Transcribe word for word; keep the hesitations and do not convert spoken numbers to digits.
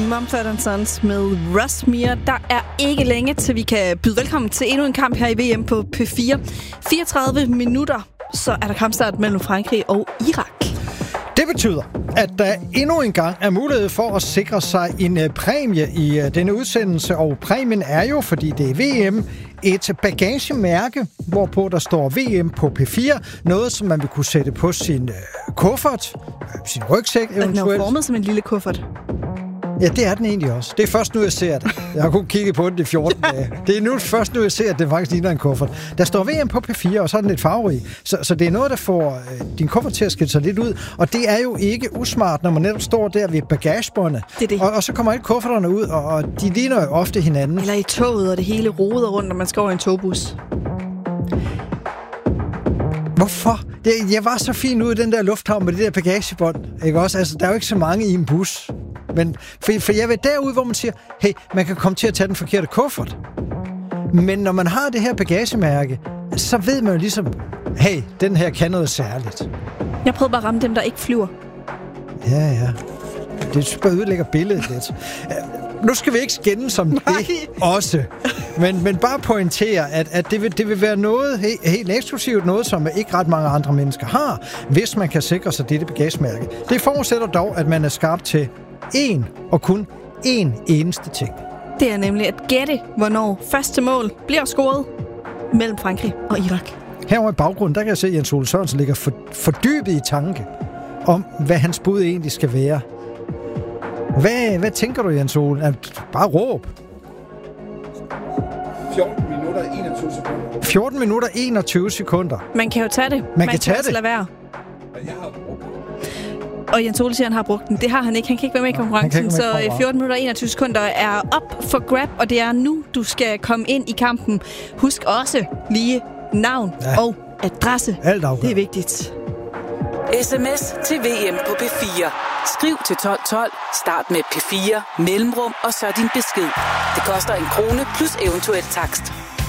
Mumford and Sons med Rusmere. Der er ikke længe, til vi kan byde velkommen til endnu en kamp her i V M på P fire. fireogtredive minutter, så er der kampstart mellem Frankrig og Irak. Det betyder, at der endnu en gang er mulighed for at sikre sig en uh, præmie i uh, denne udsendelse. Og præmien er jo, fordi det er V M, et bagagemærke, hvorpå der står V M på P fire. Noget, som man vil kunne sætte på sin uh, kuffert, uh, sin rygsæk eventuelt. Den er jo formet som en lille kuffert. Ja, det er den egentlig også. Det er først nu, jeg ser det. Jeg har kun kigget på den i fjorten dage. Det er nu først nu, jeg ser, at det faktisk ligner en kuffert. Der står V M på P fire, og så er den lidt farverig. Så, så det er noget, der får øh, din kuffert til at skille sig lidt ud. Og det er jo ikke usmart, når man netop står der ved bagagebåndet. Det er det. Og, og så kommer alle kufferterne ud, og, og de ligner jo ofte hinanden. Eller i toget, og det hele roder rundt, når man skal over en togbus. Hvorfor? Det, jeg var så fin ud i den der lufthavn med det der bagagebånd. Ikke også? Altså, der er jo ikke så mange i en bus. Men for, for jeg vil derude, hvor man siger, hey, man kan komme til at tage den forkerte kuffert. Men når man har det her bagagemærke, så ved man jo ligesom, hey, den her kan noget særligt. Jeg prøvede bare at ramme dem, der ikke flyver. Ja, ja. Det bare ødelægger billedet lidt. Nu skal vi ikke skændes om det også. Men, men bare pointere, at, at det, vil, det vil være noget helt, helt eksklusivt, noget som ikke ret mange andre mennesker har, hvis man kan sikre sig dette bagagemærke. Det forudsætter dog, at man er skarp til én og kun én eneste ting. Det er nemlig at gætte, hvornår første mål bliver scoret mellem Frankrig og Irak. Herovre i baggrunden, der kan jeg se, at Jens Ole Sørensen ligger for, fordybet i tanke om, hvad hans bud egentlig skal være. Hvad, hvad tænker du, Jens Ole? Bare råb. fjorten minutter enogtyve sekunder. fjorten minutter enogtyve sekunder. Man kan jo tage det. Man, man kan tage det. Lade være. Jeg har brugt den. Og Jens Ole siger, han har brugt den. Det har han ikke. Han kan ikke være med i konkurrencen. Så fjorten minutter og enogtyve sekunder er op for grab, og det er nu, du skal komme ind i kampen. Husk også lige navn ja. og adresse. Alt afgør. Det er vigtigt. Sms til V M på P fire. Skriv til tolv tolv, start med P fire, mellemrum og så din besked. Det koster en krone plus eventuelt takst.